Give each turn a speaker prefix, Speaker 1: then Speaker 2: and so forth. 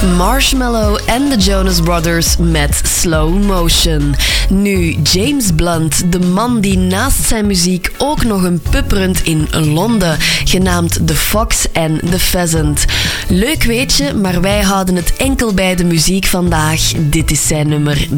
Speaker 1: Marshmello en de Jonas Brothers met Slow Motion. Nu, James Blunt, de man die naast zijn muziek ook nog een pub runt in Londen, genaamd The Fox and the Pheasant. Leuk weetje, maar wij houden het enkel bij de muziek vandaag. Dit is zijn nummer